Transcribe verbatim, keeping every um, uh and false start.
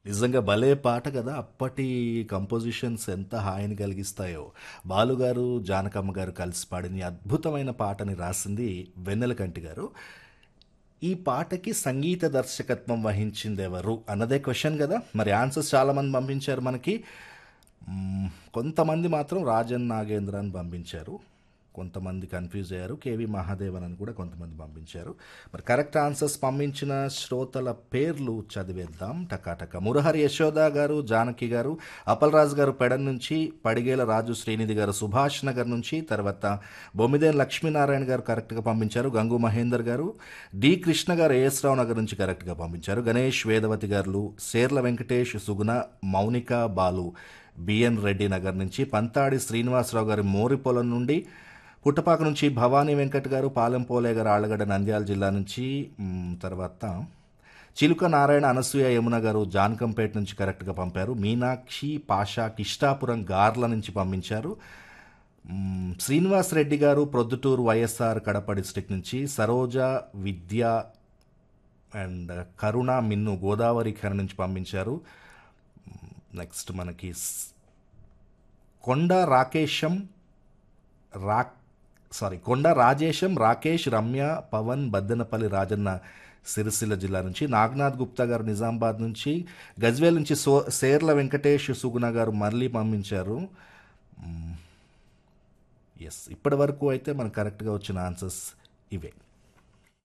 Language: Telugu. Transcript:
నిజంగా భలే పాట కదా! అప్పటి కంపోజిషన్స్ ఎంత హాయిని కలిగిస్తాయో. బాలుగారు, జానకమ్మ గారు కలిసి పాడిన ఈ అద్భుతమైన పాటని రాసింది వెన్నెలకంటి గారు. ఈ పాటకి సంగీత దర్శకత్వం వహించిందెవరు అన్నదే క్వెషన్ గదా! మరి ఆన్సర్స్ చాలామంది పంపించారు మనకి. హ్మ్. కొంతమంది మాత్రం రాజన్ నాగేంద్ర అని పంపించారు. కొంతమంది కన్‌ఫ్యూజ్ అయ్యారు. కేవి మహాదేవన్ అని కూడా కొంతమంది పంపించారు. మరి కరెక్ట్ ఆన్సర్స్ పంపించిన శ్రోతల పేర్లు చదివేద్దాం టకాటక. మురహరి యశోద గారు, జానకి గారు, అప్పలరాజు గారు పెడన్ నుంచి, పడిగేల రాజు శ్రీనిధి గారు సుభాష్ నగర్ నుంచి, తర్వాత బొమ్మిదేని లక్ష్మీనారాయణ గారు కరెక్ట్‌గా పంపించారు. గంగు మహేందర్ గారు, డి కృష్ణ గారు ఏఎస్ రావు నగర్ నుంచి కరెక్ట్‌గా పంపించారు. గణేష్ వేదవతి గారు, సేర్ల వెంకటేష్, సుగుణ, మౌనిక బాలు బిఎన్ రెడ్డి నగర్ నుంచి, పంతాడి శ్రీనివాసరావు గారి మోరిపొలం నుండి, పుట్టపాక నుంచి భవానీ వెంకట్ గారు, పాలెం పోలే గారు ఆళ్ళగడ్డ నంద్యాల జిల్లా నుంచి, మ్, తర్వాత చిలుక నారాయణ అనసూయ యమున గారు జాన్కంపేట నుంచి కరెక్ట్గా పంపారు. మీనాక్షి పాషా కిష్టాపురం గార్ల నుంచి పంపించారు. మ్, శ్రీనివాస్ రెడ్డి గారు ప్రొద్దుటూరు వైఎస్ఆర్ కడప డిస్టిక్ నుంచి, సరోజ విద్య అండ్ కరుణ మిన్ను గోదావరి ఖర నుంచి పంపించారు. నెక్స్ట్ మనకి స్- కొండ రాకేశం రా సారీ కొండ రాజేశం రాకేష్ రమ్య పవన్ బద్దెనపల్లి రాజన్న సిరిసిల్ల జిల్లా నుంచి, నాగనాథ్ గుప్తా గారు నిజామాబాద్ నుంచి, గజ్వేల్ నుంచి సో సేర్ల వెంకటేష్ సుగుణ గారు మళ్ళీ పంపించారు. ఎస్, ఇప్పటి వరకు అయితే మనకు కరెక్ట్గా వచ్చిన ఆన్సర్స్ ఇవే.